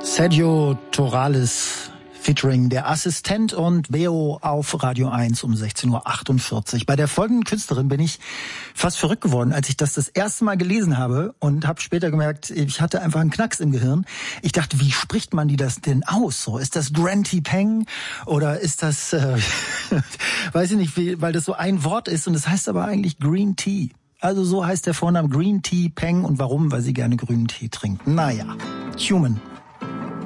Sergio Torales featuring Der Assistent und Beo auf Radio 1 um 16.48 Uhr. Bei der folgenden Künstlerin bin ich fast verrückt geworden, als ich das erste Mal gelesen habe und habe später gemerkt, ich hatte einfach einen Knacks im Gehirn. Ich dachte, wie spricht man die das denn aus? So, ist das Grant Peng oder ist das, weiß ich nicht, weil das so ein Wort ist und es heißt aber eigentlich Green Tea. Also so heißt der Vorname Green Tea Peng und warum? Weil sie gerne grünen Tee trinkt. Naja, Human.